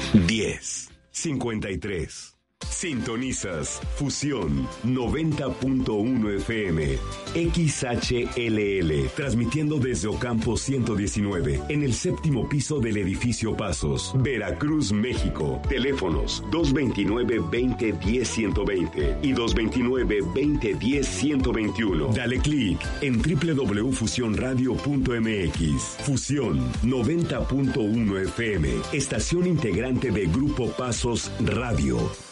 10:53. Sintonizas Fusión 90.1 FM XHLL, transmitiendo desde Ocampo 119, en el séptimo piso del edificio Pasos, Veracruz, México. Teléfonos 229-2010-120 y 229-2010-121. Dale clic en www.fusionradio.mx. Fusión 90.1 FM, estación integrante de Grupo Pasos Radio.